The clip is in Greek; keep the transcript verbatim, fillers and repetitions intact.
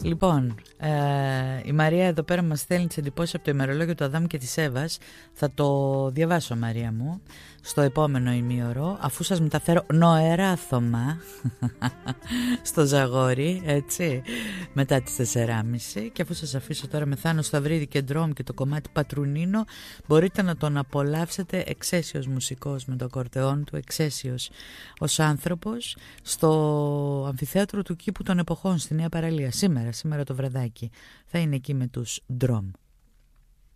Λοιπόν, ε, η Μαρία εδώ πέρα μας στέλνει τις εντυπώσεις από το ημερολόγιο του Αδάμ και της Εύας. Θα το διαβάσω, Μαρία μου, στο επόμενο ημίωρο, αφού σας μεταφέρω νοεράθωμα στο Ζαγόρι, έτσι, μετά τις τέσσερις και μισή. Και αφού σας αφήσω τώρα με Θάνο Σταυρίδη και Ντρόμ και το κομμάτι Πατρουνίνο, μπορείτε να τον απολαύσετε εξαίσιος μουσικός με το ακορντεόν του, εξαίσιος ως άνθρωπος, στο αμφιθέατρο του Κήπου των Εποχών στη Νέα Παραλία. Σήμερα, σήμερα το βραδάκι θα είναι εκεί με τους Ντρόμ.